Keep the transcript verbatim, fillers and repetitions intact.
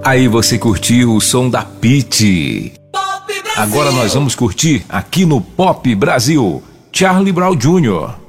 Aí você curtiu o som da Pitty. Agora nós vamos curtir aqui no Pop Brasil, Charlie Brown Júnior